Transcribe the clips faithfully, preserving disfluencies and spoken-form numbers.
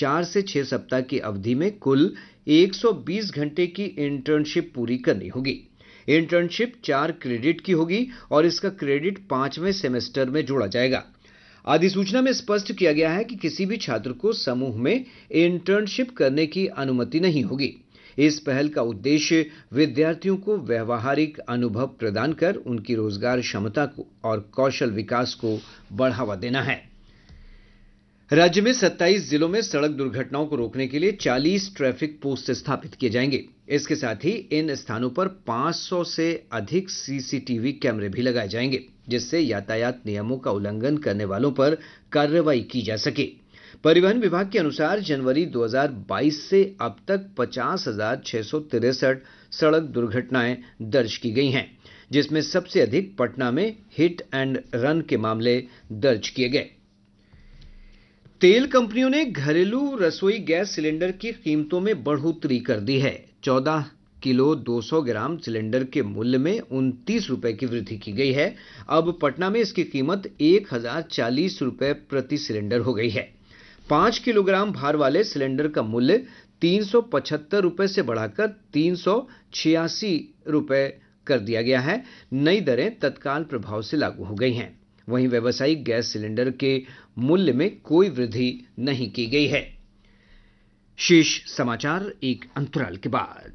चार से छह सप्ताह की अवधि में कुल एक सौ बीस घंटे की इंटर्नशिप पूरी करनी होगी। इंटर्नशिप चार क्रेडिट की होगी और इसका क्रेडिट पांचवें सेमेस्टर में जोड़ा जाएगा। अधिसूचना में स्पष्ट किया गया है कि किसी भी छात्र को समूह में इंटर्नशिप करने की अनुमति नहीं होगी। इस पहल का उद्देश्य विद्यार्थियों को व्यावहारिक अनुभव प्रदान कर उनकी रोजगार क्षमता को और कौशल विकास को बढ़ावा देना है। राज्य में सत्ताईस जिलों में सड़क दुर्घटनाओं को रोकने के लिए चालीस ट्रैफिक पोस्ट स्थापित किए जाएंगे। इसके साथ ही इन स्थानों पर पांच सौ से अधिक सीसीटीवी कैमरे भी लगाए जाएंगे, जिससे यातायात नियमों का उल्लंघन करने वालों पर कार्रवाई की जा सके। परिवहन विभाग के अनुसार जनवरी दो हज़ार बाईस से अब तक पचास हजार छह सौ तिरसठ सड़क दुर्घटनाएं दर्ज की गई हैं, जिसमें सबसे अधिक पटना में हिट एंड रन के मामले दर्ज किए गए। तेल कंपनियों ने घरेलू रसोई गैस सिलेंडर की कीमतों में बढ़ोतरी कर दी है। चौदह किलो दो सौ ग्राम सिलेंडर के मूल्य में उनतीस रुपए की वृद्धि की गई है। अब पटना में इसकी कीमत एक हजार चालीस रुपए प्रति सिलेंडर हो गई है। पांच किलोग्राम भार वाले सिलेंडर का मूल्य तीन सौ पचहत्तर रुपए से बढ़ाकर तीन सौ छियासी रुपए कर दिया गया है। नई दरें तत्काल प्रभाव से लागू हो गई हैं। वहीं व्यावसायिक गैस सिलेंडर के मूल्य में कोई वृद्धि नहीं की गई है। शेष समाचार एक अंतराल के बाद।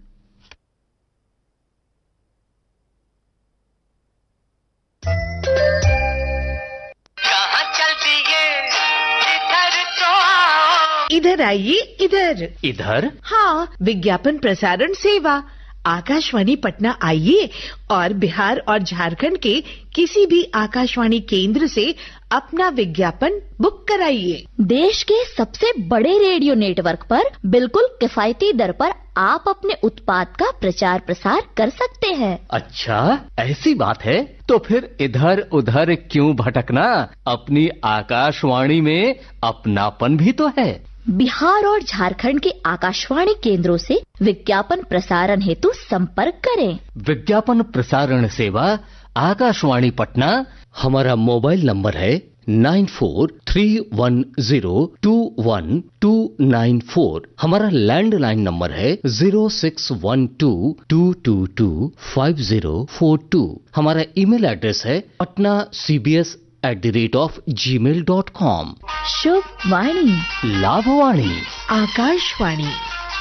कहाँ चल दिए इधर तो आओ। इधर आइए, इधर इधर। हाँ, विज्ञापन प्रसारण सेवा आकाशवाणी पटना आइए और बिहार और झारखंड के किसी भी आकाशवाणी केंद्र से अपना विज्ञापन बुक कराइए। देश के सबसे बड़े रेडियो नेटवर्क पर बिल्कुल किफायती दर पर आप अपने उत्पाद का प्रचार प्रसार कर सकते हैं। अच्छा, ऐसी बात है तो फिर इधर उधर क्यों भटकना, अपनी आकाशवाणी में अपनापन भी तो है। बिहार और झारखंड के आकाशवाणी केंद्रों से विज्ञापन प्रसारण हेतु संपर्क करें। विज्ञापन प्रसारण सेवा आकाशवाणी पटना। हमारा मोबाइल नंबर है nine four three one zero to one two nine four. हमारा लैंडलाइन नंबर है zero six one two to to to five zero four to. हमारा ईमेल एड्रेस है Patna C B S at the rate of ji mail dot com. शुभ वाणी, लाभवाणी, आकाशवाणी।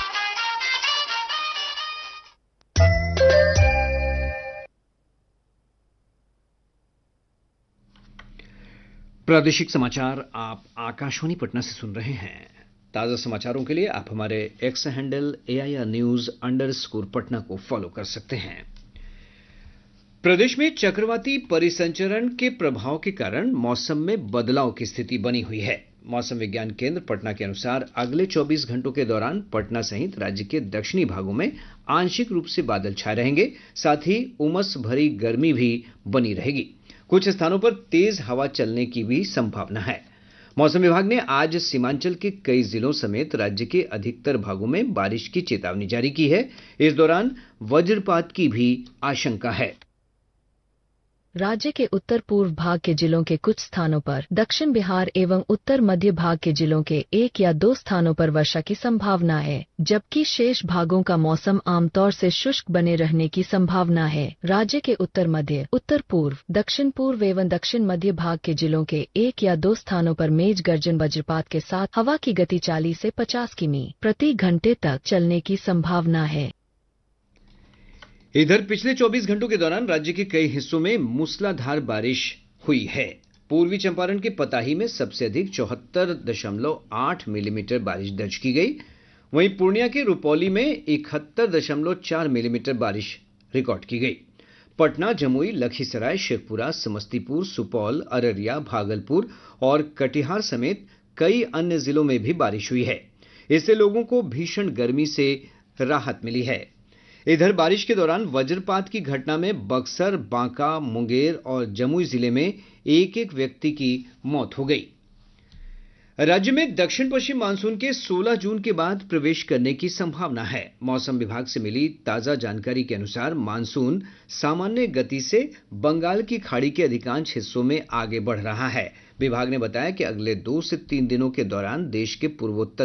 प्रादेशिक समाचार आप आकाशवाणी पटना से सुन रहे हैं। ताजा समाचारों के लिए आप हमारे x handle A I R news under score Patna को फॉलो कर सकते हैं। प्रदेश में चक्रवाती परिसंचरण के प्रभाव के कारण मौसम में बदलाव की स्थिति बनी हुई है। मौसम विज्ञान केंद्र पटना के अनुसार अगले चौबीस घंटों के दौरान पटना सहित राज्य के दक्षिणी भागों में आंशिक रूप से बादल छाए रहेंगे, साथ ही उमस भरी गर्मी भी बनी रहेगी। कुछ स्थानों पर तेज हवा चलने की भी संभावना है। मौसम विभाग ने आज सीमांचल के कई जिलों समेत राज्य के अधिकतर भागों में बारिश की चेतावनी जारी की है। इस दौरान वज्रपात की भी आशंका है। राज्य के उत्तर पूर्व भाग के जिलों के कुछ स्थानों पर, दक्षिण बिहार एवं उत्तर मध्य भाग के जिलों के एक या दो स्थानों पर वर्षा की संभावना है, जबकि शेष भागों का मौसम आमतौर से शुष्क बने रहने की संभावना है। राज्य के उत्तर मध्य, उत्तर पूर्व, दक्षिण पूर्व एवं दक्षिण मध्य भाग के जिलों के एक या दो स्थानों पर मेघ गर्जन वज्रपात के साथ हवा की गति चालीस से पचास किमी प्रति घंटे तक चलने की संभावना है। इधर पिछले चौबीस घंटों के दौरान राज्य के कई हिस्सों में मूसलाधार बारिश हुई है। पूर्वी चंपारण के पताही में सबसे अधिक चौहत्तर दशमलव आठ मिलीमीटर बारिश दर्ज की गई। वहीं पूर्णिया के रुपौली में इकहत्तर दशमलव चार मिलीमीटर बारिश रिकॉर्ड की गई। पटना, जमुई, लखीसराय, शेखपुरा, समस्तीपुर, सुपौल, अररिया, भागलपुर और कटिहार समेत कई अन्य जिलों में भी बारिश हुई है। इससे लोगों को भीषण गर्मी से राहत मिली है। इधर बारिश के दौरान वज्रपात की घटना में बक्सर, बांका, मुंगेर और जमुई जिले में एक एक व्यक्ति की मौत हो गई। राज्य में दक्षिण पश्चिम मानसून के सोलह जून के बाद प्रवेश करने की संभावना है। मौसम विभाग से मिली ताजा जानकारी के अनुसार मानसून सामान्य गति से बंगाल की खाड़ी के अधिकांश हिस्सों में आगे बढ़ रहा है। विभाग ने बताया कि अगले दो से तीन दिनों के दौरान देश के पूर्वोत्तर